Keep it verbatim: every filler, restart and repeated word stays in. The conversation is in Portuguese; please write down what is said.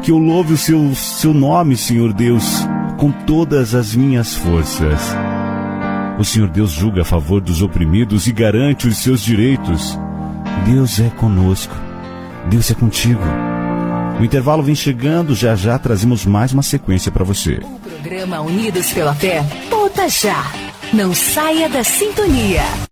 que eu louve o seu, seu nome, Senhor Deus, com todas as minhas forças. O Senhor Deus julga a favor dos oprimidos e garante os seus direitos. Deus é conosco. Deus é contigo. O intervalo vem chegando, já já trazemos mais uma sequência para você. O programa Unidos pela Fé volta já. Não saia da sintonia.